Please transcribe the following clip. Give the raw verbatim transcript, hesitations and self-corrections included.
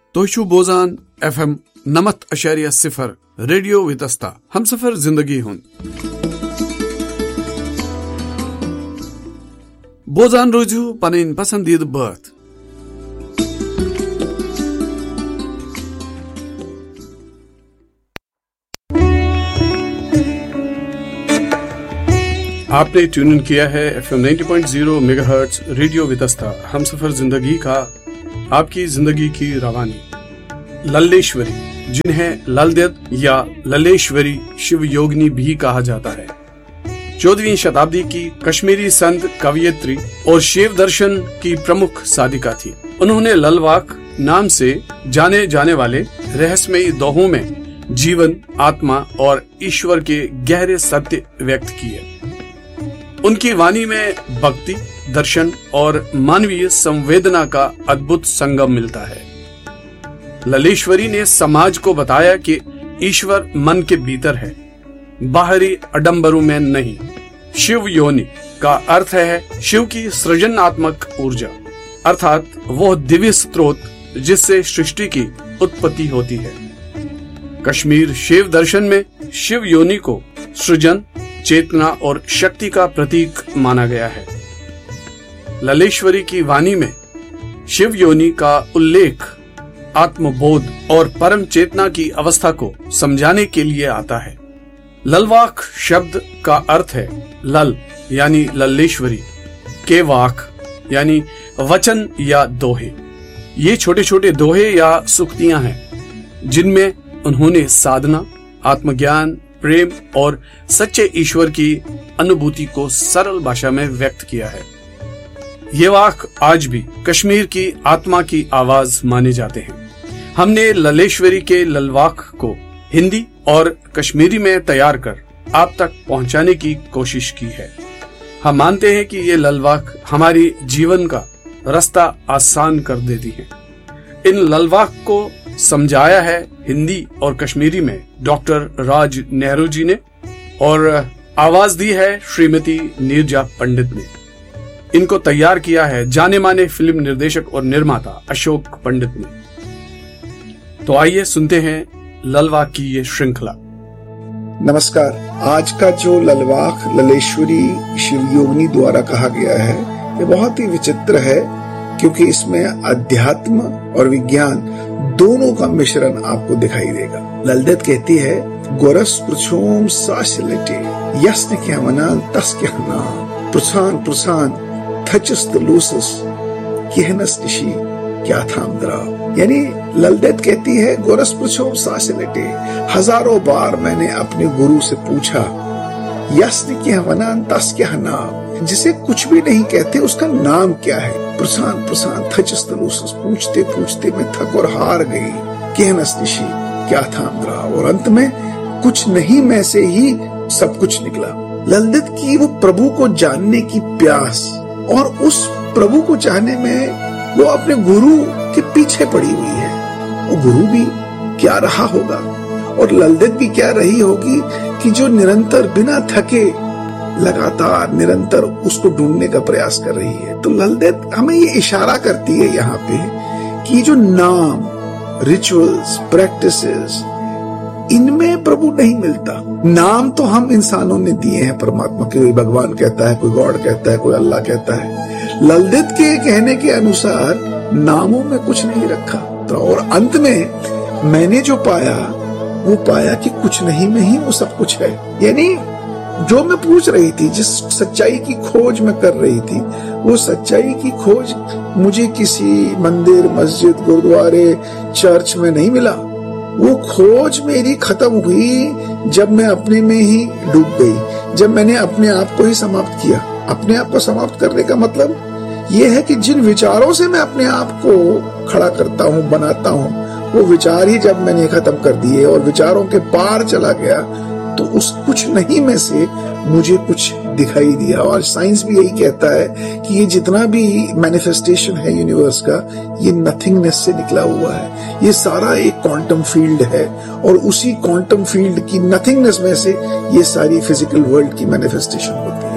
Toshu बोजान F M नमत अशारिया सिफर radio Vitasta हम सफर जिंदगी हुन बोजान रोजू पनिन पसंदीद बात। आपने ट्यून इन किया है एफ एम नब्बे point zero megahertz radio Vitasta हम सफर जिंदगी का, आपकी जिंदगी की रवानी। लल्लेश्वरी, जिन्हें ललदेव या लल्लेश्वरी शिव योगिनी भी कहा जाता है, चौदहवीं शताब्दी की कश्मीरी संत, कवयित्री और शिव दर्शन की प्रमुख साधिका थी। उन्होंने ललवाक नाम से जाने जाने वाले रहस्यमयी दोहों में जीवन, आत्मा और ईश्वर के गहरे सत्य व्यक्त किए। उनकी वाणी में भक्ति, दर्शन और मानवीय संवेदना का अद्भुत संगम मिलता है। लल्लेश्वरी ने समाज को बताया कि ईश्वर मन के भीतर है, बाहरी आडंबरों में नहीं। शिव योनि का अर्थ है शिव की सृजनात्मक ऊर्जा, अर्थात वह दिव्य स्रोत जिससे सृष्टि की उत्पत्ति होती है। कश्मीर शिव दर्शन में शिव योनि को सृजन, चेतना और शक्ति का प्रतीक माना गया है। लल्लेश्वरी की वाणी में शिव योनि का उल्लेख आत्मबोध और परम चेतना की अवस्था को समझाने के लिए आता है। ललवाक शब्द का अर्थ है लल यानी लल्लेश्वरी, के वाक यानी वचन या दोहे। ये छोटे छोटे दोहे या सुक्तियां हैं जिनमें उन्होंने साधना, आत्मज्ञान, प्रेम और सच्चे ईश्वर की अनुभूति को सरल भाषा में व्यक्त किया है। ये वाक आज भी कश्मीर की आत्मा की आवाज माने जाते हैं। हमने लल्लेश्वरी के ललवाक को हिंदी और कश्मीरी में तैयार कर आप तक पहुंचाने की कोशिश की है। हम मानते हैं कि ये ललवाक हमारी जीवन का रास्ता आसान कर देती है। इन ललवाक को समझाया है हिंदी और कश्मीरी में डॉक्टर राज नेहरू जी ने और आवाज दी है श्रीमती नीरजा पंडित ने। इनको तैयार किया है जाने माने फिल्म निर्देशक और निर्माता अशोक पंडित ने। तो आइए सुनते हैं ललवाक की ये श्रृंखला। नमस्कार। आज का जो ललवाक लल्लेश्वरी शिव योगिनी द्वारा कहा गया है, ये बहुत ही विचित्र है क्योंकि इसमें अध्यात्म और विज्ञान दोनों का मिश्रण आपको दिखाई देगा। ललदेव कहती है, गोरस प्रछोम साशिलेटे यस्न क्या मना तस क्या ना प्रसान प्रसान थचस तलूसस कहनस निशी क्या थाम दरा। यानी ललदेव कहती है, गोरस प्रछोम साशिलेटे, हजारों बार मैंने अपने गुरु से पूछा, यस्न क्या मना तस क्या ना, जिसे कुछ भी नहीं कहते उसका नाम क्या है। प्रशांत प्रशांत थचस तलूसस, पूछते पूछते मैं थक और हार गई। कहनस निशी क्या थाम रहा, और अंत में कुछ नहीं में से ही सब कुछ निकला। ललदेव की वो प्रभु को जानने की प्यास और उस प्रभु को चाहने में वो अपने गुरु के पीछे पड़ी हुई है। वो गुरु भी क्या रहा होगा और ललदेव भी क्या रही होगी कि जो निरंतर बिना थके लगातार निरंतर उसको ढूंढने का प्रयास कर रही है। तो ललदेव हमें ये इशारा करती है यहाँ पे कि जो नाम, रिचुअल्स, प्रैक्टिसेस, इनमें प्रभु नहीं मिलता। नाम तो हम इंसानों ने दिए हैं परमात्मा के, कोई भगवान कहता है, कोई गॉड कहता है, कोई अल्लाह कहता है। ललदेव के कहने के अनुसार नामों में कुछ नहीं रखा। तो और अंत में मैंने जो पाया वो पाया कि कुछ नहीं में ही वो सब कुछ है। यानी जो मैं पूछ रही थी, जिस सच्चाई की खोज मैं कर रही थी, वो सच्चाई की खोज मुझे किसी मंदिर, मस्जिद, गुरुद्वारे, चर्च में नहीं मिला। वो खोज मेरी खत्म हुई जब मैं अपने में ही डूब गई, जब मैंने अपने आप को ही समाप्त किया। अपने आप को समाप्त करने का मतलब ये है कि जिन विचारों से मैं अपने आप को खड़ा करता हूँ, बनाता हूँ, वो विचार ही जब मैंने खत्म कर दिए और विचारों के पार चला गया, तो उस कुछ नहीं में से मुझे कुछ दिखाई दिया। और साइंस भी यही कहता है कि ये जितना भी मैनिफेस्टेशन है यूनिवर्स का, ये नथिंगनेस से निकला हुआ है। ये सारा एक क्वांटम फील्ड है और उसी क्वांटम फील्ड की नथिंगनेस में से ये सारी फिजिकल वर्ल्ड की मैनिफेस्टेशन होती है।